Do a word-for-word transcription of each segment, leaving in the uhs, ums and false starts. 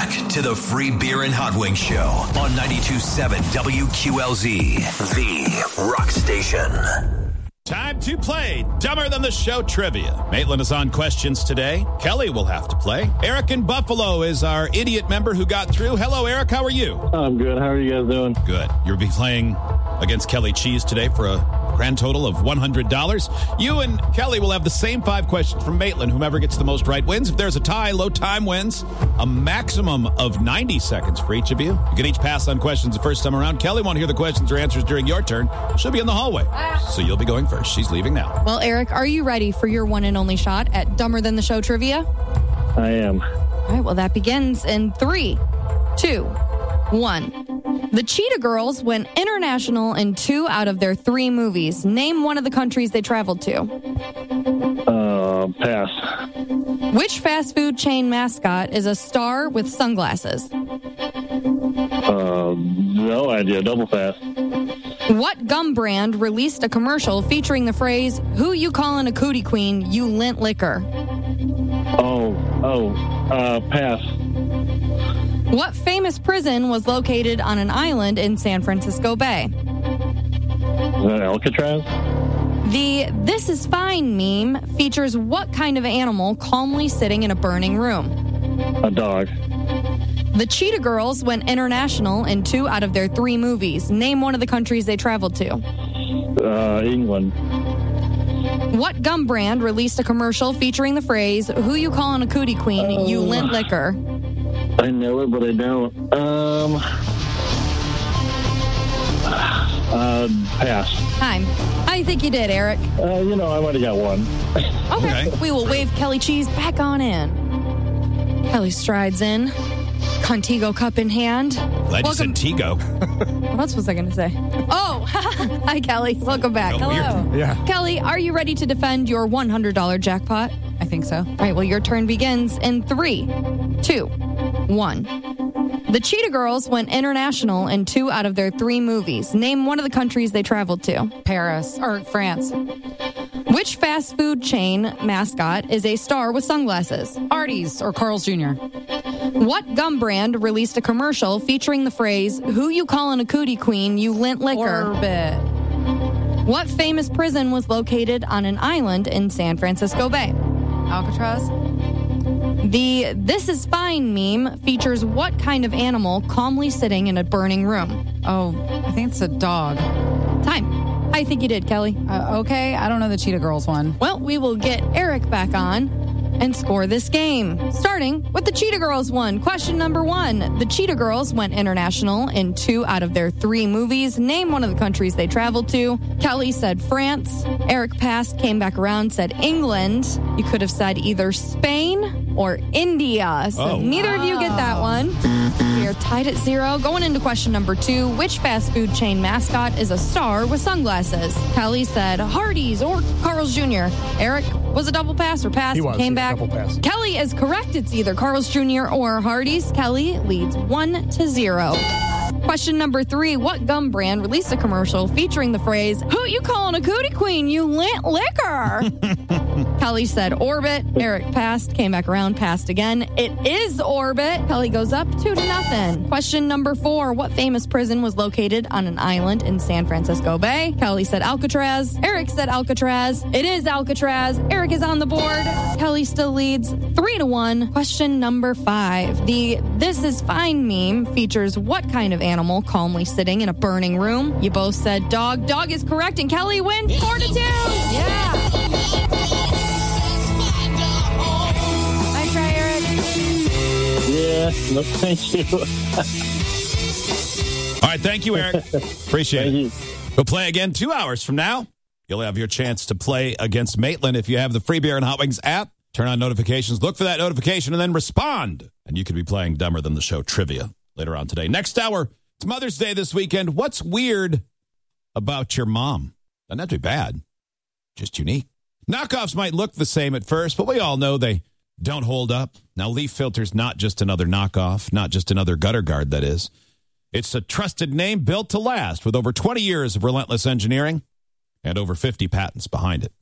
back to the Free Beer and Hot Wings Show on ninety-two point seven W Q L Z, the rock station. Time to play Dumber Than the Show trivia. Maitland is on questions today. Kelly will have to play. Eric in Buffalo is our idiot member who got through. Hello, Eric. How are you? I'm good. How are you guys doing? Good. You'll be playing against Kelly Cheese today for a grand total of one hundred dollars. You and Kelly will have the same five questions from Maitland. Whomever gets the most right wins. If there's a tie, low time wins. A maximum of ninety seconds for each of you. You can each pass on questions the first time around. Kelly won't hear the questions or answers during your turn. She'll be in the hallway. So you'll be going first. She's leaving now. Well, Eric, are you ready for your one and only shot at Dumber Than the Show trivia? I am. All right, well, that begins in three, two, one. The Cheetah Girls went international in two out of their three movies. Name one of the countries they traveled to. Uh, pass. Which fast food chain mascot is a star with sunglasses? Uh, no idea. Double pass. What gum brand released a commercial featuring the phrase, "Who you callin' a cootie queen, you lint liquor"? Oh, oh, uh, pass. What famous prison was located on an island in San Francisco Bay? Is that Alcatraz? The "This is fine" meme features what kind of animal calmly sitting in a burning room? A dog. The Cheetah Girls went international in two out of their three movies. Name one of the countries they traveled to. Uh, England. What gum brand released a commercial featuring the phrase, "Who you callin' a cootie queen, uh, you lint liquor"? I know it, but I don't. Um, uh, pass. Time. I think you did, Eric. Uh, you know, I might have got one. Okay. We will wave Kelly Cheese back on in. Kelly strides in. Contigo cup in hand. Glad Welcome. you said Tigo. What else was I going to say? Oh, hi, Kelly. Welcome back. Felt Hello. weird. Yeah. Kelly, are you ready to defend your one hundred dollars jackpot? I think so. All right, well, your turn begins in three, two, one. The Cheetah Girls went international in two out of their three movies. Name one of the countries they traveled to. Paris or France. Which fast food chain mascot is a star with sunglasses? Arby's or Carl's Junior What gum brand released a commercial featuring the phrase, "Who you callin' a cootie queen, you lint liquor"? Orbit. What famous prison was located on an island in San Francisco Bay? Alcatraz. The "This is fine" meme features what kind of animal calmly sitting in a burning room? Oh, I think it's a dog. Time. I think you did, Kelly. Uh, okay, I don't know the Cheetah Girls one. Well, we will get Eric back on and score this game. Starting with the Cheetah Girls one. Question number one. The Cheetah Girls went international in two out of their three movies. Name one of the countries they traveled to. Kelly said France. Eric passed, came back around, said England. You could have said either Spain or India. So Oh. neither of you get that one. We are tied at zero. Going into question number two. Which fast food chain mascot is a star with sunglasses? Kelly said Hardee's or Carl's Junior Eric was a double pass or pass. He was, Came yeah, back. double pass. Kelly is correct. It's either Carl's Junior or Hardee's. Kelly leads one to zero. Question number three. What gum brand released a commercial featuring the phrase, "Who you calling a cootie queen, you lint liquor"? Kelly said Orbit. Eric passed, came back around, passed again. It is Orbit. Kelly goes up two to nothing. Question number four. What famous prison was located on an island in San Francisco Bay? Kelly said Alcatraz. Eric said Alcatraz. It is Alcatraz. Eric is on the board. Kelly still leads three to one. Question number five. The "This is fine" meme features what kind of animal calmly sitting in a burning room? You both said dog. Dog is correct, and Kelly wins four to two. Yeah. Nice try, Eric. Yeah, no, thank you. All right, thank you, Eric. Appreciate Thank it. you. We'll play again two hours from now. You'll have your chance to play against Maitland if you have the Free Beer and Hot Wings app. Turn on notifications, look for that notification, and then respond. And you could be playing Dumber Than the Show trivia later on today. Next hour, it's Mother's Day this weekend. What's weird about your mom? Doesn't have to be bad, just unique. Knockoffs might look the same at first, but we all know they don't hold up. Now, Leaf Filter's not just another knockoff, not just another gutter guard, that is. It's a trusted name built to last with over twenty years of relentless engineering and over fifty patents behind it.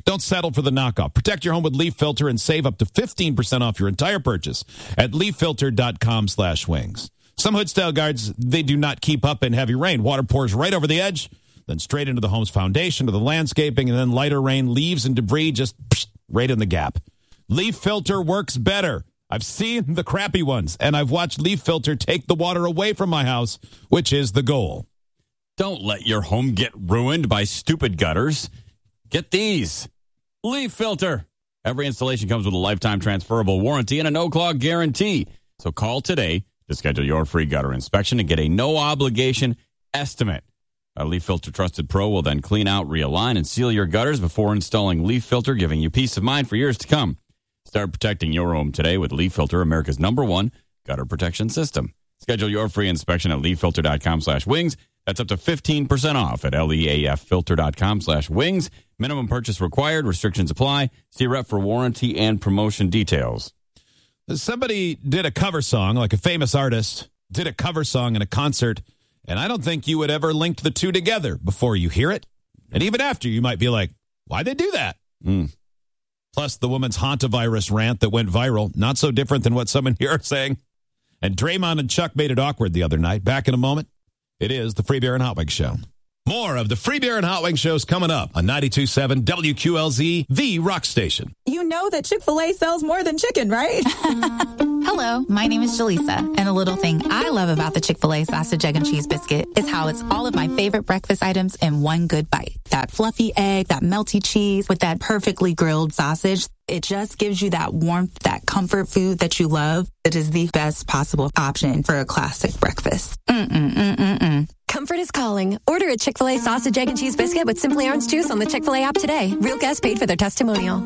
Don't settle for the knockoff. Protect your home with Leaf Filter and save up to fifteen percent off your entire purchase at leaf filter dot com slash wings. Some hood-style guards, they do not keep up in heavy rain. Water pours right over the edge, then straight into the home's foundation, to the landscaping, and then lighter rain, leaves, and debris just psh, right in the gap. Leaf Filter works better. I've seen the crappy ones, and I've watched Leaf Filter take the water away from my house, which is the goal. Don't let your home get ruined by stupid gutters. Get these. Leaf Filter. Every installation comes with a lifetime transferable warranty and a no-clog guarantee. So call today to schedule your free gutter inspection and get a no-obligation estimate. A Leaf Filter Trusted Pro will then clean out, realign, and seal your gutters before installing Leaf Filter, giving you peace of mind for years to come. Start protecting your home today with Leaf Filter, America's number one gutter protection system. Schedule your free inspection at leaf filter dot com slash wings. That's up to fifteen percent off at leaf filter dot com slash wings. Minimum purchase required. Restrictions apply. See rep for warranty and promotion details. Somebody did a cover song, like a famous artist, did a cover song in a concert, and I don't think you would ever link the two together before you hear it. And even after, you might be like, why'd they do that? Mm. Plus, the woman's hantavirus rant that went viral, not so different than what some in here are saying. And Draymond and Chuck made it awkward the other night. Back in a moment. It is the Free Beer and Hot Wings Show. More of the Free Beer and Hot Wings shows coming up on ninety-two point seven W Q L Z, the rock station. You know that Chick-fil-A sells more than chicken, right? Hello, my name is Jaleesa, and a little thing I love about the Chick-fil-A sausage, egg, and cheese biscuit is how it's all of my favorite breakfast items in one good bite. That fluffy egg, that melty cheese with that perfectly grilled sausage. It just gives you that warmth, that comfort food that you love. It is the best possible option for a classic breakfast. Mm-mm-mm-mm-mm. Comfort is calling. Order a Chick-fil-A sausage, egg, and cheese biscuit with Simply Orange Juice on the Chick-fil-A app today. Real guests paid for their testimonial.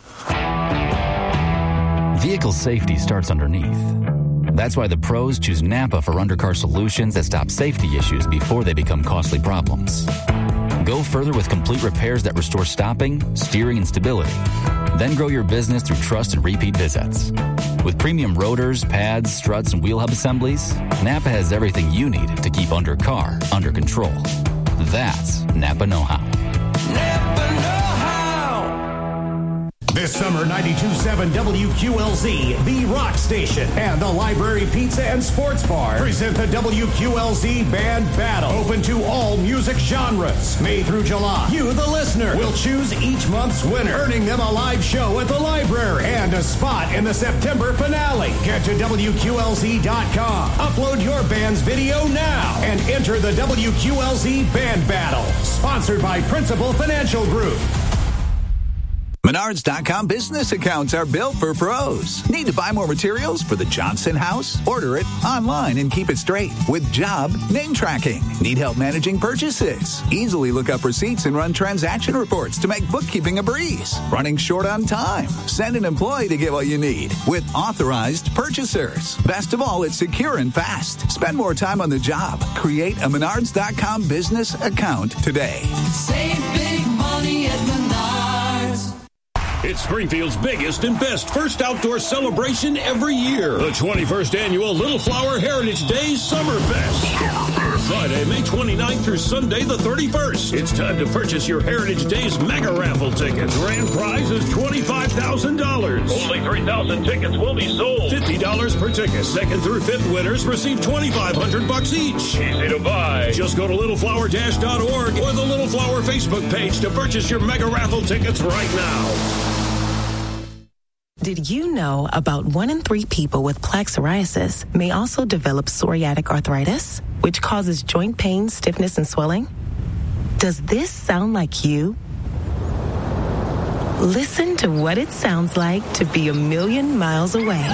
Vehicle safety starts underneath. That's why the pros choose Napa for undercar solutions that stop safety issues before they become costly problems. Go further with complete repairs that restore stopping, steering, and stability. Then grow your business through trust and repeat visits. With premium rotors, pads, struts, and wheel hub assemblies, Napa has everything you need to keep undercar under control. That's Napa know-how. Napa know-how. This summer, ninety-two point seven W Q L Z, the rock station, and the Library Pizza and Sports Bar present the W Q L Z Band Battle. Open to all music genres. May through July, you, the listener, will choose each month's winner, earning them a live show at the library and a spot in the September finale. Get to W Q L Z dot com. Upload your band's video now and enter the W Q L Z Band Battle. Sponsored by Principal Financial Group. Menards dot com business accounts are built for pros. Need to buy more materials for the Johnson house? Order it online and keep it straight with job name tracking. Need help managing purchases? Easily look up receipts and run transaction reports to make bookkeeping a breeze. Running short on time? Send an employee to get what you need with authorized purchasers. Best of all, it's secure and fast. Spend more time on the job. Create a Menards dot com business account today. Save big money at Menards. It's Springfield's biggest and best first outdoor celebration every year. The twenty-first Annual Little Flower Heritage Days Summerfest. Friday, May twenty-ninth through Sunday, the thirty-first. It's time to purchase your Heritage Days mega raffle ticket. Grand prize is twenty-five thousand dollars. Only three thousand tickets will be sold. fifty dollars per ticket. Second through fifth winners receive twenty-five hundred bucks each. Easy to buy. Just go to little flower dash dot org or the Little Flower Facebook page to purchase your mega raffle tickets right now. Did you know about one in three people with plaque psoriasis may also develop psoriatic arthritis, which causes joint pain, stiffness, and swelling? Does this sound like you? Listen to what it sounds like to be a million miles away.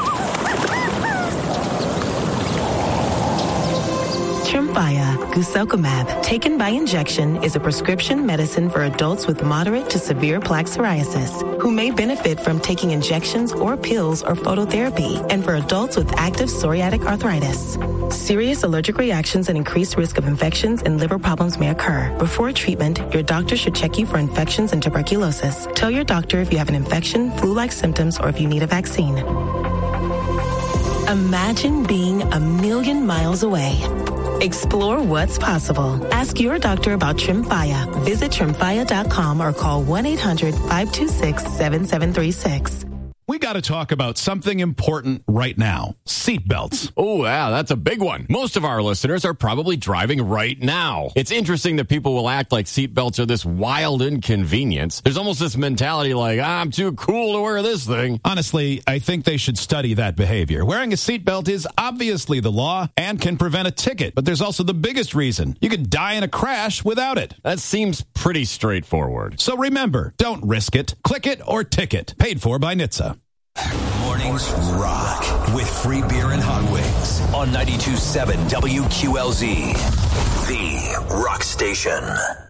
Tremfya guselkumab, taken by injection, is a prescription medicine for adults with moderate to severe plaque psoriasis who may benefit from taking injections or pills or phototherapy, and for adults with active psoriatic arthritis. Serious allergic reactions and increased risk of infections and liver problems may occur. Before treatment, your doctor should check you for infections and tuberculosis. Tell your doctor if you have an infection, flu-like symptoms, or if you need a vaccine. Imagine being a million miles away. Explore what's possible. Ask your doctor about Tremfya. Visit tremfya dot com or call one eight hundred five two six seven seven three six. We got to talk about something important right now. Seatbelts. Oh, yeah, that's a big one. Most of our listeners are probably driving right now. It's interesting that people will act like seatbelts are this wild inconvenience. There's almost this mentality like, I'm too cool to wear this thing. Honestly, I think they should study that behavior. Wearing a seatbelt is obviously the law and can prevent a ticket, but there's also the biggest reason. You could die in a crash without it. That seems pretty straightforward. So remember, don't risk it. Click it or ticket. Paid for by N H T S A. Mornings rock with free beer and hot wings on ninety-two point seven W Q L Z, the rock station.